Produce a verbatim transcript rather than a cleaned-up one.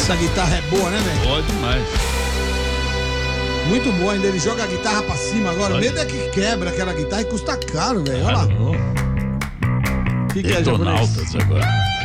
Essa guitarra é boa, né, velho? Boa demais. Muito boa, ainda ele joga a guitarra pra cima agora. O Olha. medo é que quebra aquela guitarra e custa caro, velho. Olha lá. Claro. O que, que é, japonês? Detonautas agora.